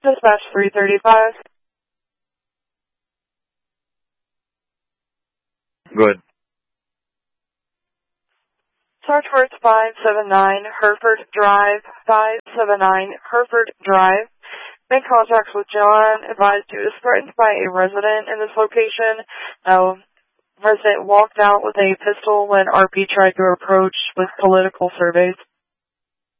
Dispatch 335. Good. Search words 579 Hereford Drive, 579 Hereford Drive. Make contact with John. Advised he was threatened by a resident in this location. Resident walked out with a pistol when RP tried to approach with political surveys.